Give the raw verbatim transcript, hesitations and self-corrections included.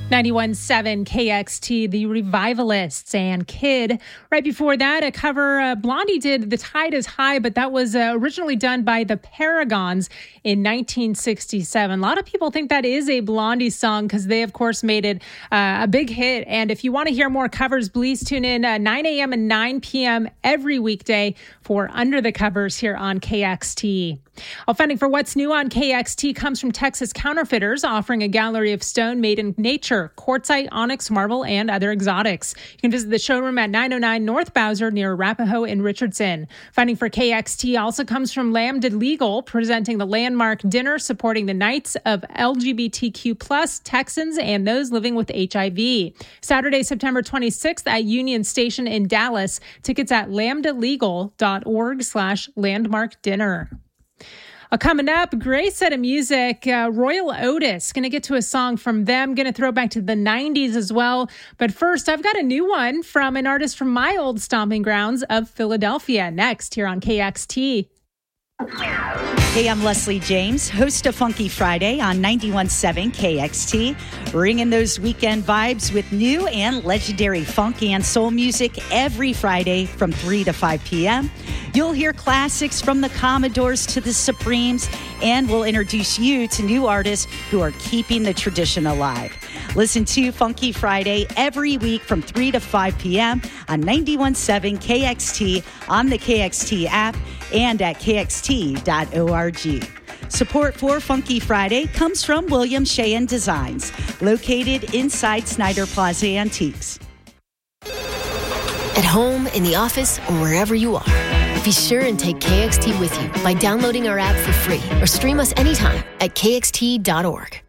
ninety-one point seven K X T, The Revivalists and Kid. Right before that, a cover uh, Blondie did, The Tide is High, but that was uh, originally done by the Paragons in nineteen sixty-seven. A lot of people think that is a Blondie song because they, of course, made it uh, a big hit. And if you want to hear more covers, please tune in uh, nine a.m. and nine p.m. every weekday for Under the Covers here on K X T. Well, funding for What's New on K X T comes from Texas Counterfeiters, offering a gallery of stone made in nature, quartzite, onyx, marble, and other exotics. You can visit the showroom at nine oh nine North Bowser near Arapahoe in Richardson. Funding for K X T also comes from Lambda Legal, presenting the landmark dinner supporting the Knights of L G B T Q plus Texans and those living with H I V. Saturday, September twenty-sixth at Union Station in Dallas. Tickets at lambdalegal.org slash landmark dinner. Uh, coming up, great set of music. Uh, Royal Otis, going to get to a song from them. Going to throw back to the nineties as well. But first, I've got a new one from an artist from my old stomping grounds of Philadelphia. Next, here on K X T. Hey, I'm Leslie James, host of Funky Friday on ninety-one point seven K X T, bringing those weekend vibes with new and legendary funk and soul music every Friday from three to five p.m. You'll hear classics from the Commodores to the Supremes, and we'll introduce you to new artists who are keeping the tradition alive. Listen to Funky Friday every week from three to five p.m. on ninety-one point seven K X T, on the K X T app, and at k x t dot org. Support for Funky Friday comes from William Sheehan Designs, located inside Snyder Plaza Antiques. At home, in the office, or wherever you are, be sure and take K X T with you by downloading our app for free or stream us anytime at k x t dot org.